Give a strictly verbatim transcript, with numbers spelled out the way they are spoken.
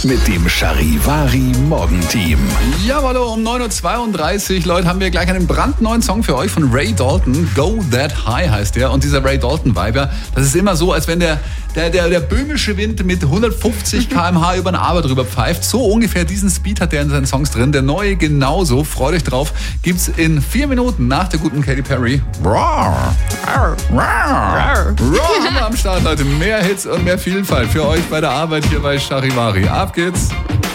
Mit dem Charivari Morgenteam. Jawohl, um neun Uhr zweiunddreißig, Leute, haben wir gleich einen brandneuen Song für euch von Ray Dalton. Go That High heißt der. Und dieser Ray Dalton-Vibe, das ist immer so, als wenn der, der, der, der böhmische Wind mit hundertfünfzig Kilometer pro Stunde über eine Aber drüber pfeift. So ungefähr diesen Speed hat der in seinen Songs drin. Der neue genauso. Freut euch drauf. Gibt's in vier Minuten nach der guten Katy Perry. Rawr. Rawr. Rawr. Rawr. Am Start, Leute. Mehr Hits und mehr Vielfalt für euch bei der Arbeit hier bei Charivari. Ab geht's.